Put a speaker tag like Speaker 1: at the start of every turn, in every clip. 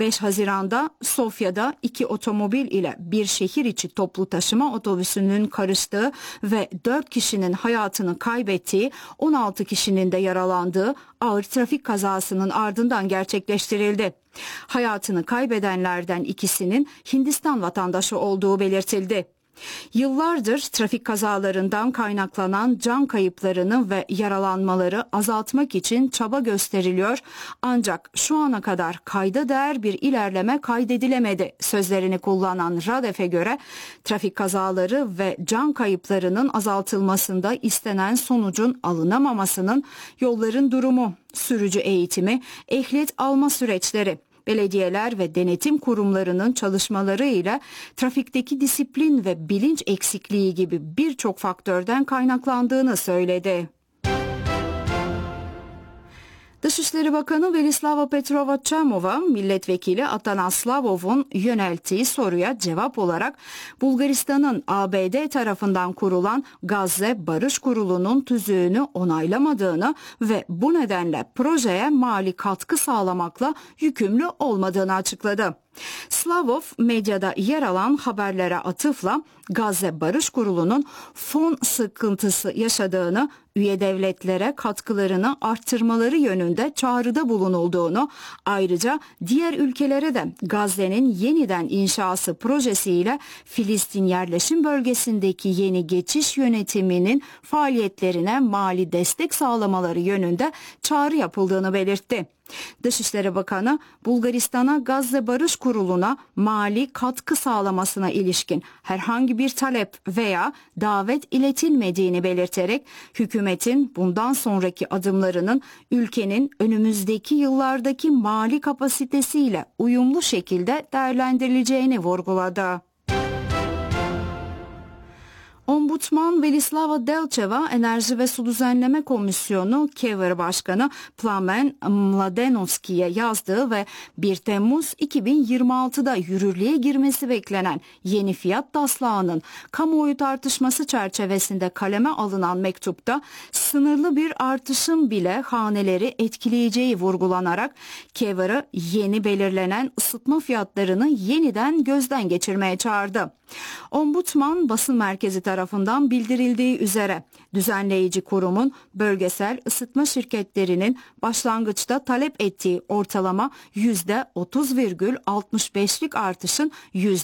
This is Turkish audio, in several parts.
Speaker 1: 5 Haziran'da Sofya'da 2 otomobil ile bir şehir içi toplu taşıma otobüsünün karıştığı ve 4 kişinin hayatını kaybettiği, 16 kişinin de yaralandığı ağır trafik kazasının ardından gerçekleştirildi. Hayatını kaybedenlerden ikisinin Hindistan vatandaşı olduğu belirtildi. Yıllardır trafik kazalarından kaynaklanan can kayıplarını ve yaralanmaları azaltmak için çaba gösteriliyor, ancak şu ana kadar kayda değer bir ilerleme kaydedilemedi sözlerini kullanan Radef'e göre trafik kazaları ve can kayıplarının azaltılmasında istenen sonucun alınamamasının yolların durumu, sürücü eğitimi, ehliyet alma süreçleri, belediyeler ve denetim kurumlarının çalışmalarıyla trafikteki disiplin ve bilinç eksikliği gibi birçok faktörden kaynaklandığını söyledi. Dışişleri Bakanı Velislava Petrova-Chamova, milletvekili Atanas Slavov'un yönelttiği soruya cevap olarak Bulgaristan'ın ABD tarafından kurulan Gazze Barış Kurulu'nun tüzüğünü onaylamadığını ve bu nedenle projeye mali katkı sağlamakla yükümlü olmadığını açıkladı. Slavov, medyada yer alan haberlere atıfla Gazze Barış Kurulu'nun fon sıkıntısı yaşadığını, üye devletlere katkılarını arttırmaları yönünde çağrıda bulunulduğunu, ayrıca diğer ülkelere de Gazze'nin yeniden inşası projesiyle Filistin yerleşim bölgesindeki yeni geçiş yönetiminin faaliyetlerine mali destek sağlamaları yönünde çağrı yapıldığını belirtti. Dışişleri Bakanı, Bulgaristan'a Gazze Barış Kurulu'na mali katkı sağlamasına ilişkin herhangi bir talep veya davet iletilmediğini belirterek hükümetin bundan sonraki adımlarının ülkenin önümüzdeki yıllardaki mali kapasitesiyle uyumlu şekilde değerlendirileceğini vurguladı. Ombudsman Velislava Delcheva, Enerji ve Su Düzenleme Komisyonu KEVR Başkanı Plamen Mladenovski'ye yazdığı ve 1 Temmuz 2026'da yürürlüğe girmesi beklenen yeni fiyat taslağının kamuoyu tartışması çerçevesinde kaleme alınan mektupta sınırlı bir artışın bile haneleri etkileyeceği vurgulanarak KEVR'ı yeni belirlenen ısıtma fiyatlarını yeniden gözden geçirmeye çağırdı. Ombudsman basın merkezi tarafından bildirildiği üzere düzenleyici kurumun bölgesel ısıtma şirketlerinin başlangıçta talep ettiği ortalama %30,65'lik artışın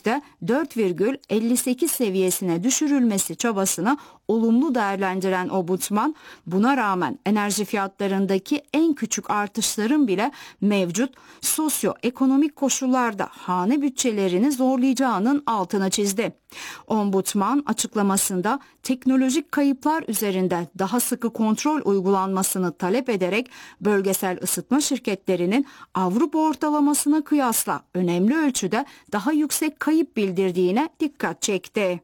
Speaker 1: %4,58 seviyesine düşürülmesi çabasını olumlu değerlendiren Ombudsman, buna rağmen enerji fiyatlarındaki en küçük artışların bile mevcut sosyoekonomik koşullarda hane bütçelerini zorlayacağının altını çizdi. Ombudsman açıklamasında teknolojik kayıplar üzerinde daha sıkı kontrol uygulanmasını talep ederek bölgesel ısıtma şirketlerinin Avrupa ortalamasına kıyasla önemli ölçüde daha yüksek kayıp bildirdiğine dikkat çekti.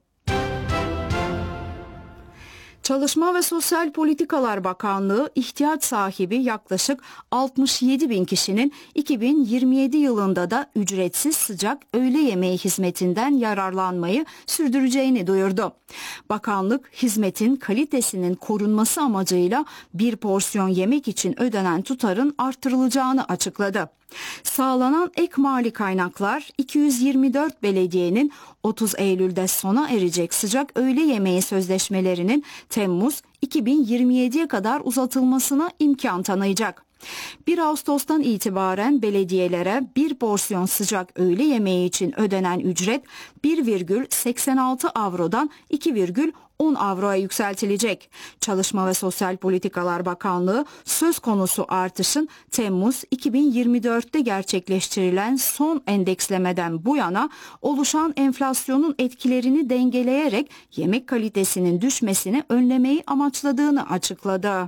Speaker 1: Çalışma ve Sosyal Politikalar Bakanlığı ihtiyaç sahibi yaklaşık 67 bin kişinin 2027 yılında da ücretsiz sıcak öğle yemeği hizmetinden yararlanmayı sürdüreceğini duyurdu. Bakanlık, hizmetin kalitesinin korunması amacıyla bir porsiyon yemek için ödenen tutarın artırılacağını açıkladı. Sağlanan ek mali kaynaklar 224 belediyenin 30 Eylül'de sona erecek sıcak öğle yemeği sözleşmelerinin Temmuz 2027'ye kadar uzatılmasına imkan tanıyacak. 1 Ağustos'tan itibaren belediyelere bir porsiyon sıcak öğle yemeği için ödenen ücret 1,86 avrodan 2,10 avroya yükseltilecek. Çalışma ve Sosyal Politikalar Bakanlığı söz konusu artışın Temmuz 2024'te gerçekleştirilen son endekslemeden bu yana oluşan enflasyonun etkilerini dengeleyerek yemek kalitesinin düşmesini önlemeyi amaçladığını açıkladı.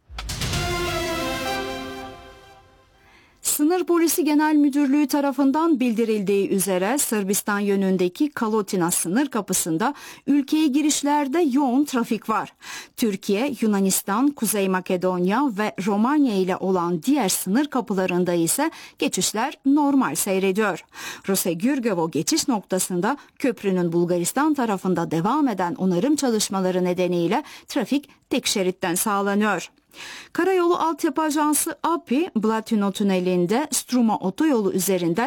Speaker 1: Sınır Polisi Genel Müdürlüğü tarafından bildirildiği üzere Sırbistan yönündeki Kalotina sınır kapısında ülkeye girişlerde yoğun trafik var. Türkiye, Yunanistan, Kuzey Makedonya ve Romanya ile olan diğer sınır kapılarında ise geçişler normal seyrediyor. Ruse-Gürgevo geçiş noktasında köprünün Bulgaristan tarafında devam eden onarım çalışmaları nedeniyle trafik tek şeritten sağlanıyor. Karayolu Altyapı Ajansı API, Blatino Tüneli'nde Struma otoyolu üzerinden